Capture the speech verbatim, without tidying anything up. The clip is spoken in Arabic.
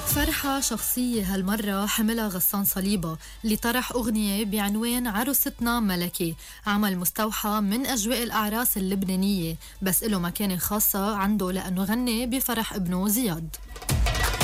فرحة شخصية هالمرة حملها غسان صليبة اللي طرح أغنية بعنوان عروستنا ملكي، عمل مستوحى من أجواء الأعراس اللبنانية بس إله مكانة خاصة عنده لأنه غني بفرح ابنه زياد.